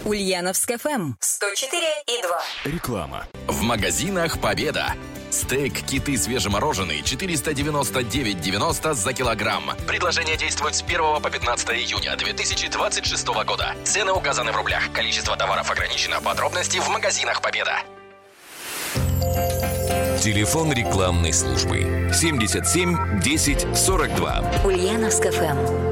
Ульяновск ФМ 104,2. Реклама. В магазинах «Победа». Стейк киты свежемороженый 499,90 за килограмм. Предложение действует с 1 по 15 июня 2026 года. Цены указаны в рублях. Количество товаров ограничено. Подробности в магазинах «Победа». Телефон рекламной службы 77 10 42. Ульяновск ФМ.